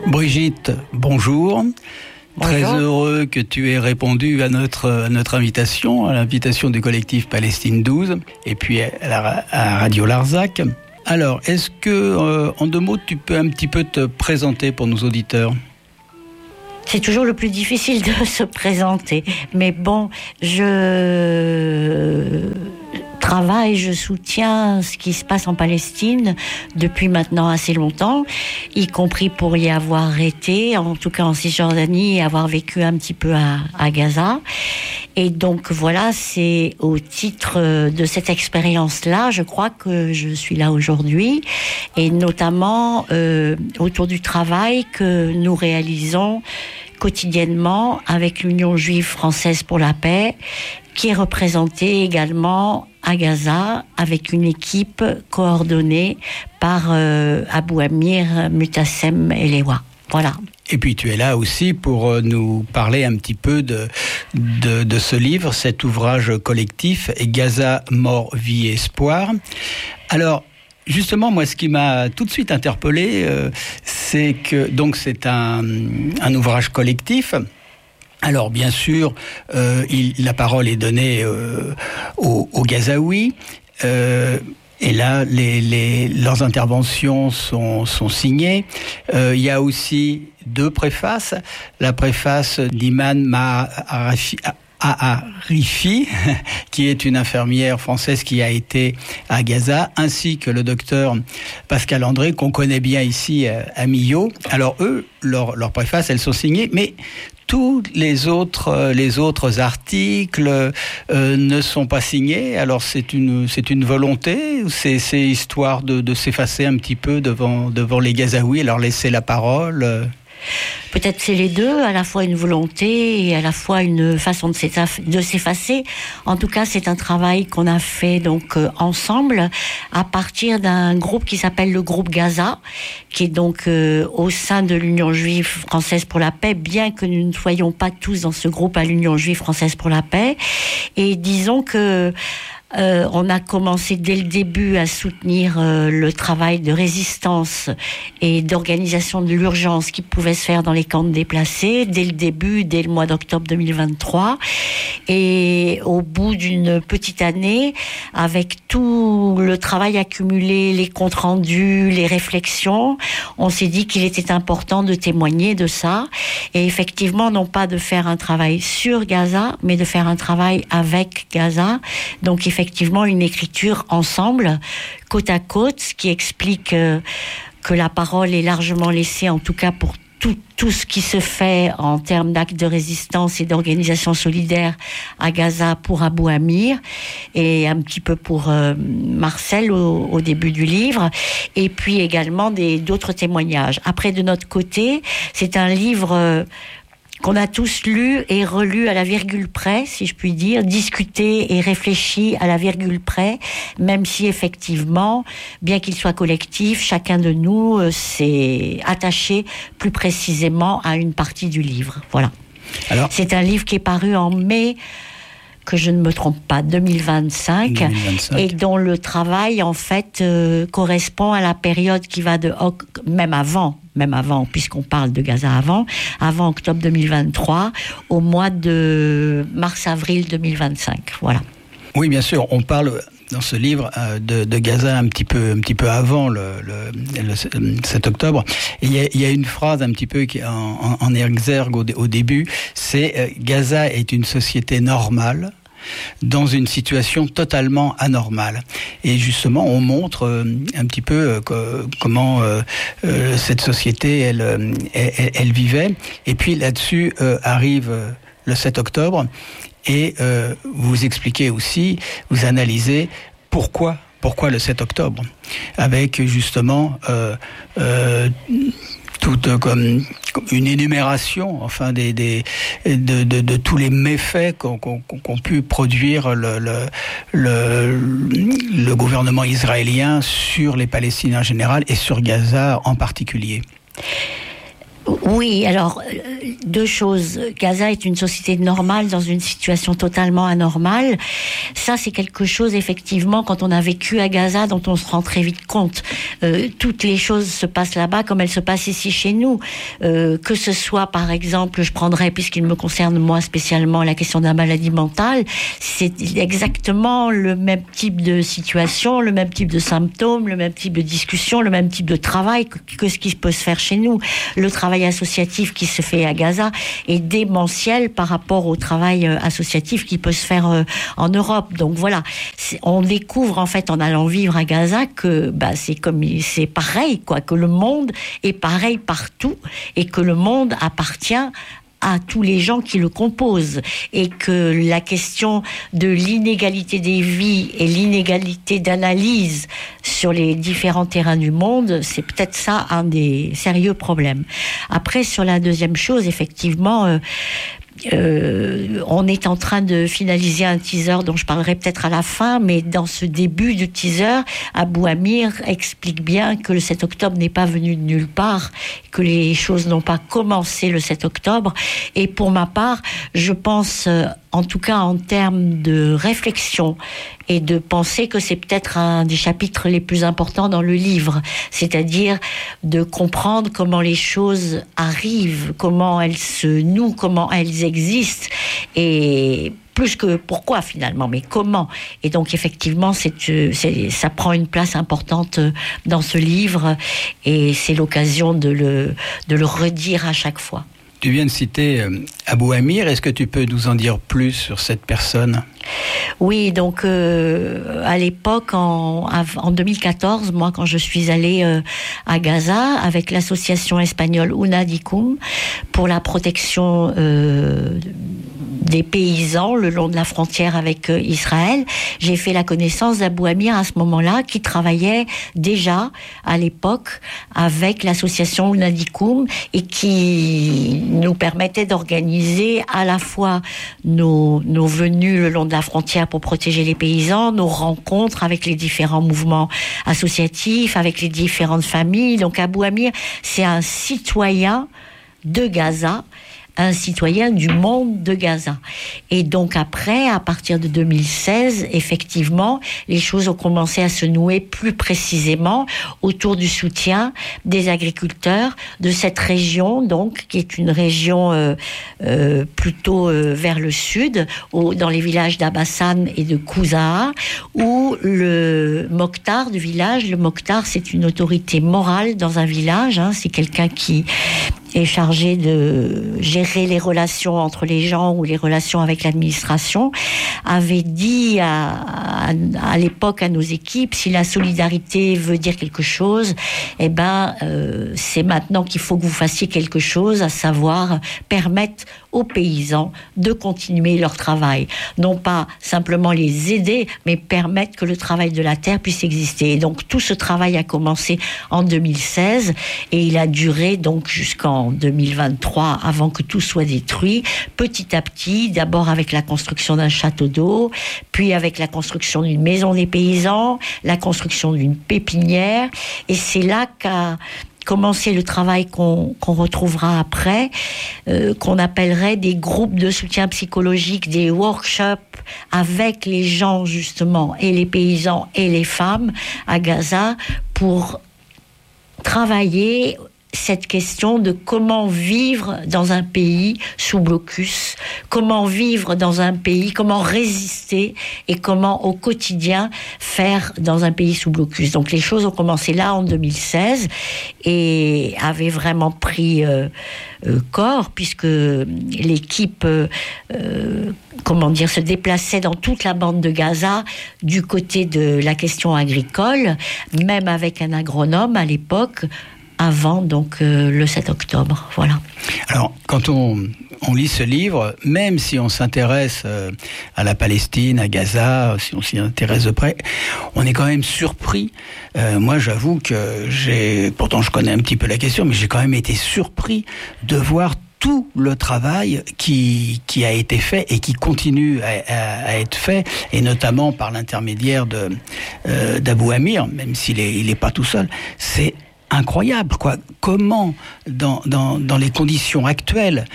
Brigitte, bonjour. Très heureux que tu aies répondu à notre invitation, à l'invitation du collectif Palestine 12 et puis à Radio Larzac. Alors, est-ce que, en 2 mots, tu peux un petit peu te présenter pour nos auditeurs ? C'est toujours le plus difficile de se présenter. Mais bon, je travaille, je soutiens ce qui se passe en Palestine depuis maintenant assez longtemps, y compris pour y avoir été, en tout cas en Cisjordanie, et avoir vécu un petit peu à Gaza. Et donc voilà, c'est au titre de cette expérience-là, je crois que je suis là aujourd'hui, et notamment autour du travail que nous réalisons quotidiennement avec l'Union juive française pour la paix, qui est représentée également à Gaza avec une équipe coordonnée par Abou Amir, Mutassem et Lewa. Voilà. Et puis tu es là aussi pour nous parler un petit peu de ce livre, cet ouvrage collectif, Gaza, mort, vie, espoir. Alors, justement, moi, ce qui m'a tout de suite interpellé, c'est que donc c'est un ouvrage collectif. Alors, bien sûr, la parole est donnée aux Gazaouis. Et là, leurs interventions sont signées. Il y a aussi 2 préfaces. La préface d'Iman Maarifi, qui est une infirmière française qui a été à Gaza, ainsi que le docteur Pascal André, qu'on connaît bien ici à Millau. Alors eux, leurs préfaces, elles sont signées, mais tous les autres articles ne sont pas signés. Alors c'est une volonté, c'est histoire de s'effacer un petit peu devant les Gazaouis, leur laisser la parole. Peut-être c'est les deux, à la fois une volonté et à la fois une façon de s'effacer. En tout cas, c'est un travail qu'on a fait donc ensemble à partir d'un groupe qui s'appelle le groupe Gaza, qui est donc au sein de l'Union juive française pour la paix, bien que nous ne soyons pas tous dans ce groupe à l'Union juive française pour la paix. Et disons que on a commencé dès le début à soutenir le travail de résistance et d'organisation de l'urgence qui pouvait se faire dans les camps de déplacés, dès le début, dès le mois d'octobre 2023. Et au bout d'une petite année, avec tout le travail accumulé, les comptes rendus, les réflexions, on s'est dit qu'il était important de témoigner de ça. Et effectivement, non pas de faire un travail sur Gaza, mais de faire un travail avec Gaza. Donc effectivement, une écriture ensemble, côte à côte, ce qui explique que la parole est largement laissée, en tout cas pour tout ce qui se fait en termes d'actes de résistance et d'organisation solidaire à Gaza pour Abou Amir et un petit peu pour Marcel au début du livre, et puis également d'autres témoignages. Après, de notre côté, c'est un livre qu'on a tous lu et relu à la virgule près, si je puis dire, discuté et réfléchi à la virgule près, même si effectivement, bien qu'il soit collectif, chacun de nous s'est attaché plus précisément à une partie du livre. Voilà. Alors, c'est un livre qui est paru en mai, que je ne me trompe pas, 2025, et dont le travail, en fait, correspond à la période qui va même avant, puisqu'on parle de Gaza avant octobre 2023, au mois de mars-avril 2025. Voilà. Oui, bien sûr, on parle dans ce livre de Gaza un petit peu avant le 7 octobre. Et il y a une phrase un petit peu qui en exergue au début, c'est Gaza est une société normale dans une situation totalement anormale. Et justement, on montre un petit peu comment cette société, elle vivait. Et puis là-dessus arrive le 7 octobre, et vous expliquez aussi, vous analysez pourquoi le 7 octobre, avec justement toute comme une énumération, enfin de tous les méfaits qu'ont pu produire le gouvernement israélien sur les Palestiniens en général et sur Gaza en particulier. Oui, alors, deux choses. Gaza est une société normale dans une situation totalement anormale. Ça, c'est quelque chose, effectivement, quand on a vécu à Gaza, dont on se rend très vite compte. Toutes les choses se passent là-bas comme elles se passent ici chez nous. Que ce soit, par exemple, je prendrais, puisqu'il me concerne moi spécialement, la question de la maladie mentale, c'est exactement le même type de situation, le même type de symptômes, le même type de discussion, le même type de travail que ce qui peut se faire chez nous. Le travail associatif qui se fait à Gaza est démentiel par rapport au travail associatif qui peut se faire en Europe. Donc voilà, on découvre en fait en allant vivre à Gaza que c'est pareil quoi, que le monde est pareil partout et que le monde appartient à tous les gens qui le composent, et que la question de l'inégalité des vies et l'inégalité d'analyse sur les différents terrains du monde, c'est peut-être ça un des sérieux problèmes. Après, sur la deuxième chose, effectivement, on est en train de finaliser un teaser dont je parlerai peut-être à la fin, mais dans ce début du teaser, Abou Amir explique bien que le 7 octobre n'est pas venu de nulle part, que les choses n'ont pas commencé le 7 octobre. Et pour ma part, je pense, en tout cas en termes de réflexion et de penser, que c'est peut-être un des chapitres les plus importants dans le livre, c'est-à-dire de comprendre comment les choses arrivent, comment elles se nouent, comment elles existent, et plus que pourquoi finalement, mais comment. Et donc effectivement, ça prend une place importante dans ce livre, et c'est l'occasion de le redire à chaque fois. Tu viens de citer Abou Amir, est-ce que tu peux nous en dire plus sur cette personne ? Oui, donc à l'époque, en 2014, moi quand je suis allée à Gaza avec l'association espagnole Unadicum pour la protection des paysans le long de la frontière avec Israël, j'ai fait la connaissance d'Abou Amir à ce moment-là, qui travaillait déjà à l'époque avec l'association Unadicum et qui nous permettait d'organiser à la fois nos venues le long de la frontière pour protéger les paysans, nos rencontres avec les différents mouvements associatifs, avec les différentes familles. Donc Abou Amir, c'est un citoyen de Gaza, un citoyen du monde de Gaza. Et donc après, à partir de 2016, effectivement, les choses ont commencé à se nouer plus précisément autour du soutien des agriculteurs de cette région, donc, qui est une région plutôt vers le sud, dans les villages d'Abassan et de Kouzaha, où le Mokhtar du village, le Mokhtar, c'est une autorité morale dans un village, c'est quelqu'un qui est chargé de gérer les relations entre les gens ou les relations avec l'administration, avait dit à l'époque à nos équipes, si la solidarité veut dire quelque chose, c'est maintenant qu'il faut que vous fassiez quelque chose, à savoir permettre aux paysans de continuer leur travail. Non pas simplement les aider, mais permettre que le travail de la terre puisse exister. Et donc tout ce travail a commencé en 2016 et il a duré donc jusqu'en 2023 avant que tout soit détruit, petit à petit, d'abord avec la construction d'un château d'eau, puis avec la construction d'une maison des paysans, la construction d'une pépinière, et c'est là qu'a commencer le travail qu'on retrouvera après, qu'on appellerait des groupes de soutien psychologique, des workshops avec les gens justement, et les paysans et les femmes à Gaza, pour travailler cette question de comment vivre dans un pays sous blocus, comment vivre dans un pays, comment résister et comment au quotidien faire dans un pays sous blocus. Donc les choses ont commencé là en 2016 et avaient vraiment pris corps, puisque l'équipe se déplaçait dans toute la bande de Gaza du côté de la question agricole, même avec un agronome à l'époque, avant donc le 7 octobre, voilà. Alors, quand on lit ce livre, même si on s'intéresse à la Palestine, à Gaza, si on s'y intéresse de près, on est quand même surpris. Moi, j'avoue que pourtant je connais un petit peu la question, mais j'ai quand même été surpris de voir tout le travail qui a été fait et qui continue à être fait, et notamment par l'intermédiaire d'Abou Amir, même s'il est pas tout seul. C'est incroyable, quoi. Comment, dans les conditions actuelles,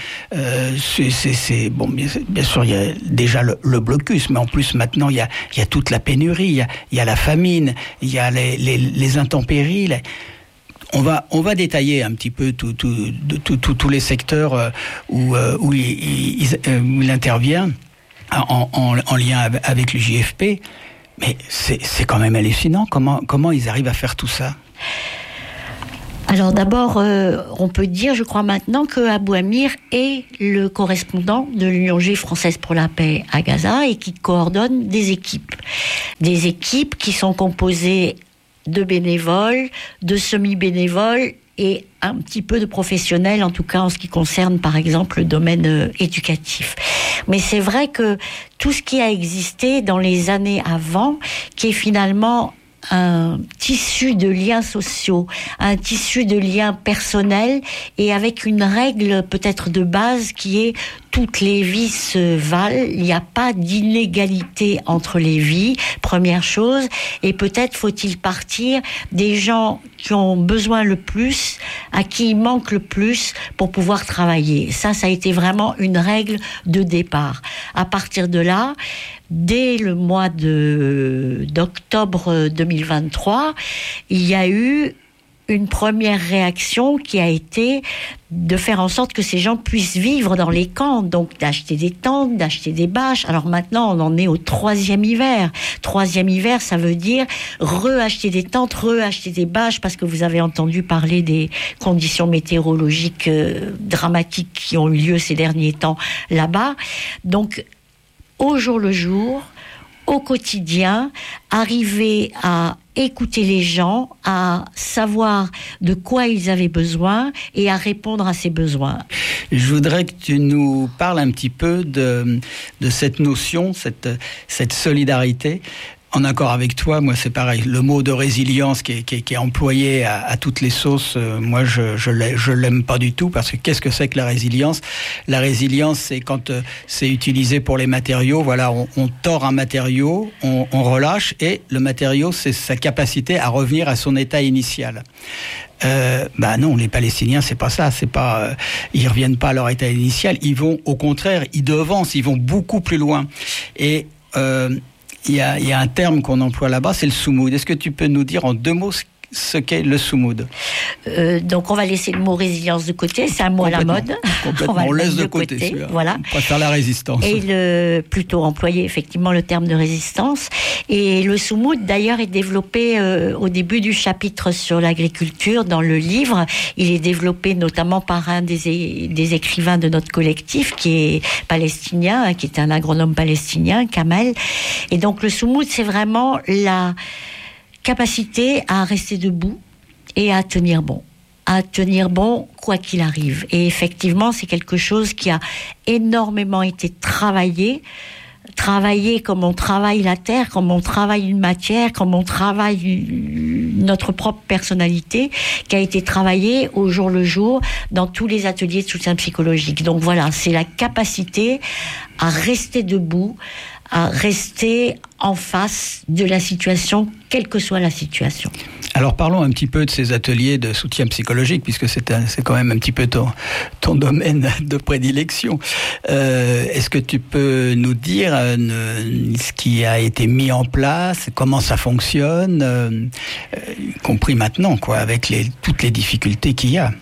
c'est bon, bien sûr, il y a déjà le blocus, mais en plus maintenant il y a toute la pénurie, il y a la famine, il y a les intempéries. On va détailler un petit peu tous les secteurs où il intervient en lien avec le JFP. Mais c'est quand même hallucinant. Comment ils arrivent à faire tout ça? Alors d'abord, on peut dire, je crois maintenant, que Abou Amir est le correspondant de l'Union juive française pour la paix à Gaza et qui coordonne des équipes qui sont composées de bénévoles, de semi-bénévoles et un petit peu de professionnels, en tout cas en ce qui concerne par exemple le domaine éducatif. Mais c'est vrai que tout ce qui a existé dans les années avant, qui est finalement un tissu de liens sociaux, un tissu de liens personnels et avec une règle peut-être de base qui est toutes les vies se valent, il n'y a pas d'inégalité entre les vies, première chose, et peut-être faut-il partir des gens qui ont besoin le plus, à qui il manque le plus pour pouvoir travailler. Ça a été vraiment une règle de départ. À partir de là, dès le mois d'octobre 2023, il y a eu une première réaction qui a été de faire en sorte que ces gens puissent vivre dans les camps, donc d'acheter des tentes, d'acheter des bâches. Alors maintenant, on en est au 3e hiver. 3e hiver, ça veut dire reacheter des tentes, reacheter des bâches, parce que vous avez entendu parler des conditions météorologiques dramatiques qui ont eu lieu ces derniers temps là-bas. Donc, au jour le jour, au quotidien, arriver à écouter les gens, à savoir de quoi ils avaient besoin et à répondre à ces besoins. Je voudrais que tu nous parles un petit peu de cette notion, cette solidarité. En accord avec toi, moi c'est pareil. Le mot de résilience qui est employé à toutes les sauces, moi je l'aime pas du tout, parce que qu'est-ce que c'est que la résilience? La résilience, c'est quand c'est utilisé pour les matériaux. Voilà, on tord un matériau, on relâche, et le matériau, c'est sa capacité à revenir à son état initial. Non, les Palestiniens, c'est pas ça. C'est pas, ils reviennent pas à leur état initial. Ils vont, au contraire, ils devancent, ils vont beaucoup plus loin. Et il y a un terme qu'on emploie là-bas, c'est le soumoud. Est-ce que tu peux nous dire en 2 mots ce qu'est le soumoud? Donc on va laisser le mot résilience de côté, c'est un mot à la mode. Complètement, on laisse de côté. Voilà. On préfère la résistance. Et plutôt employer effectivement le terme de résistance. Et le soumoud d'ailleurs est développé au début du chapitre sur l'agriculture dans le livre. Il est développé notamment par un des écrivains de notre collectif qui est palestinien, qui est un agronome palestinien, Kamel. Et donc le soumoud, c'est vraiment la capacité à rester debout et à tenir bon. À tenir bon quoi qu'il arrive. Et effectivement, c'est quelque chose qui a énormément été travaillé comme on travaille la terre, comme on travaille une matière, comme on travaille notre propre personnalité, qui a été travaillée au jour le jour dans tous les ateliers de soutien psychologique. Donc voilà, c'est la capacité à rester debout, à rester en face de la situation, quelle que soit la situation. Alors parlons un petit peu de ces ateliers de soutien psychologique, puisque c'est quand même un petit peu ton domaine de prédilection. Est-ce que tu peux nous dire ce qui a été mis en place, comment ça fonctionne, y compris maintenant, quoi, avec toutes les difficultés qu'il y a?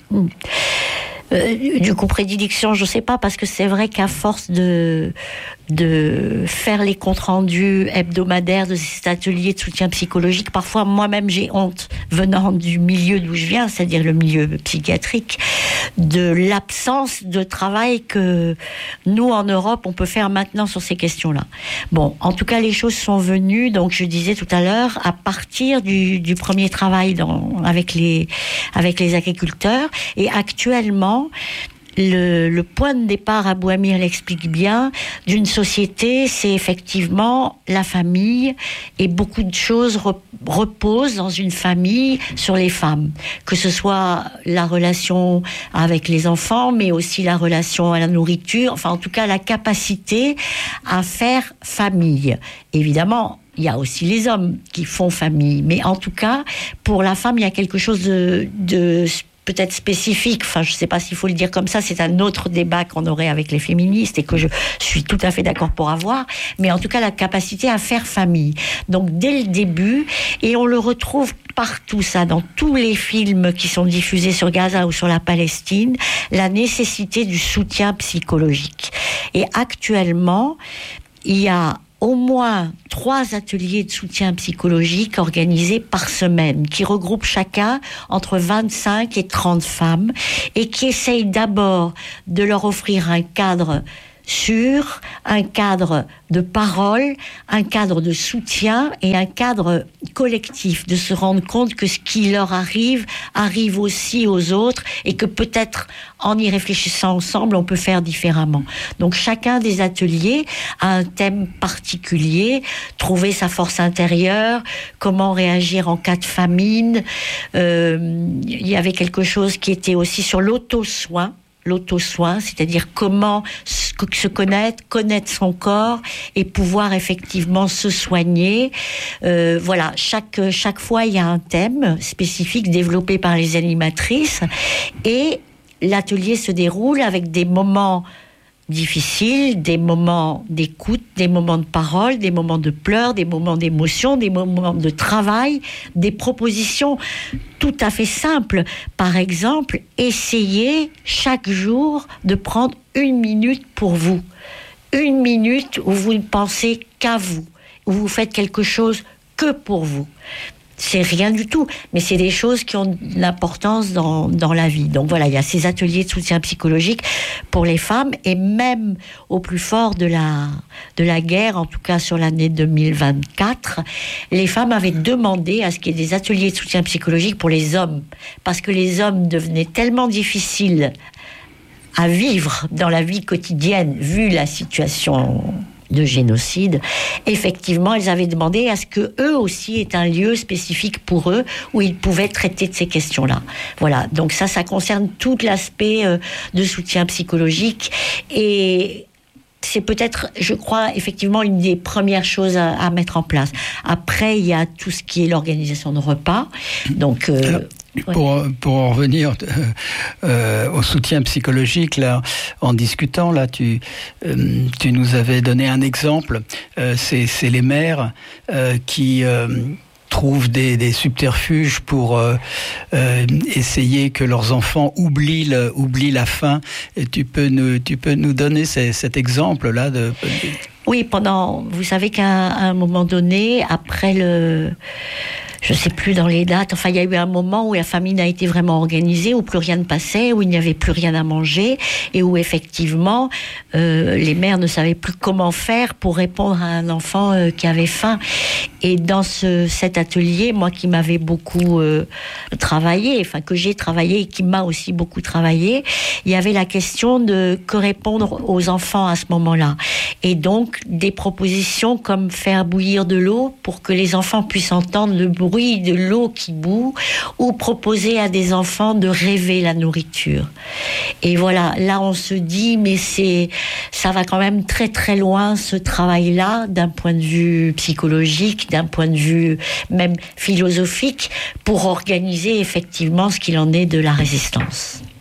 Du coup, prédilection, je sais pas, parce que c'est vrai qu'à force de faire les comptes rendus hebdomadaires de ces ateliers de soutien psychologique, parfois moi-même j'ai honte, venant du milieu d'où je viens, c'est-à-dire le milieu psychiatrique, de l'absence de travail que nous en Europe on peut faire maintenant sur ces questions-là. Bon, en tout cas les choses sont venues, donc je disais tout à l'heure, à partir du premier travail avec les agriculteurs, et actuellement le point de départ, Abou Amir l'explique bien, d'une société, c'est effectivement la famille, et beaucoup de choses reposent dans une famille sur les femmes, que ce soit la relation avec les enfants, mais aussi la relation à la nourriture, enfin en tout cas la capacité à faire famille. Évidemment, il y a aussi les hommes qui font famille. Mais en tout cas, pour la femme, il y a quelque chose de peut-être spécifique, enfin je ne sais pas s'il faut le dire comme ça, c'est un autre débat qu'on aurait avec les féministes et que je suis tout à fait d'accord pour avoir, mais en tout cas la capacité à faire famille. Donc dès le début, et on le retrouve partout ça, dans tous les films qui sont diffusés sur Gaza ou sur la Palestine, la nécessité du soutien psychologique. Et actuellement, il y a au moins 3 ateliers de soutien psychologique organisés par semaine, qui regroupent chacun entre 25 et 30 femmes, et qui essayent d'abord de leur offrir un cadre sûr, un cadre de parole, un cadre de soutien et un cadre collectif, de se rendre compte que ce qui leur arrive aussi aux autres et que peut-être en y réfléchissant ensemble, on peut faire différemment. Donc chacun des ateliers a un thème particulier, trouver sa force intérieure, comment réagir en cas de famine. Il y avait quelque chose qui était aussi sur l'auto-soin, c'est-à-dire comment se connaître son corps et pouvoir effectivement se soigner. Voilà, chaque fois il y a un thème spécifique développé par les animatrices et l'atelier se déroule avec des moments difficiles, des moments d'écoute, des moments de parole, des moments de pleurs, des moments d'émotion, des moments de travail, des propositions tout à fait simples. Par exemple, essayez chaque jour de prendre 1 minute pour vous. 1 minute où vous ne pensez qu'à vous, où vous faites quelque chose que pour vous. C'est rien du tout, mais c'est des choses qui ont de l'importance dans la vie. Donc voilà, il y a ces ateliers de soutien psychologique pour les femmes, et même au plus fort de la guerre, en tout cas sur l'année 2024, les femmes avaient demandé à ce qu'il y ait des ateliers de soutien psychologique pour les hommes, parce que les hommes devenaient tellement difficiles à vivre dans la vie quotidienne, vu la situation de génocide. Effectivement, elles avaient demandé à ce que eux aussi aient un lieu spécifique pour eux où ils pouvaient traiter de ces questions-là. Voilà. Donc ça concerne tout l'aspect de soutien psychologique, et c'est peut-être, je crois, effectivement une des premières choses à mettre en place. Après, il y a tout ce qui est l'organisation de repas. Donc pour en revenir au soutien psychologique, là, en discutant, là, tu nous avais donné un exemple. C'est les mères qui trouvent des subterfuges pour essayer que leurs enfants oublient la faim. Et tu peux nous donner cet exemple-là de... Oui, vous savez qu'à un moment donné, après je sais plus dans les dates, enfin il y a eu un moment où la famine a été vraiment organisée, où plus rien ne passait, où il n'y avait plus rien à manger, et où effectivement les mères ne savaient plus comment faire pour répondre à un enfant qui avait faim. Et dans cet atelier, moi qui m'avais beaucoup travaillé, enfin que j'ai travaillé et qui m'a aussi beaucoup travaillé, il y avait la question de que répondre aux enfants à ce moment-là. Et donc des propositions comme faire bouillir de l'eau pour que les enfants puissent entendre le bruit de l'eau qui bout, ou proposer à des enfants de rêver la nourriture. Et voilà, là on se dit, mais ça va quand même très très loin ce travail-là, d'un point de vue psychologique, d'un point de vue même philosophique, pour organiser effectivement ce qu'il en est de la résistance.